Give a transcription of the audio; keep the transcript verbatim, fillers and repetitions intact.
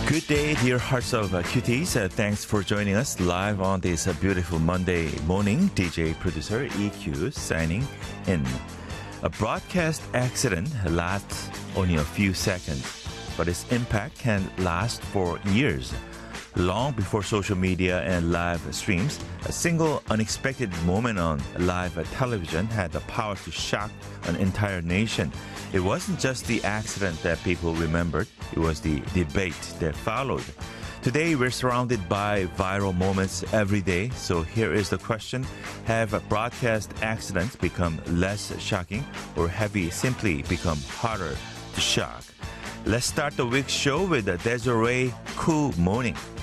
Good day, dear hearts of uh, cuties. Uh, thanks for joining us live on this uh, beautiful Monday morning. D J producer E Q signing in. A broadcast accident lasts only a few seconds, but its impact can last for years. Long before social media and live streams, a single unexpected moment on live television had the power to shock an entire nation. It wasn't just the accident that people remembered, it was the debate that followed. Today, we're surrounded by viral moments every day, so here is the question. Have broadcast accidents become less shocking, or have we simply become harder to shock? Let's start the week's show with a Desiree Cool Morning.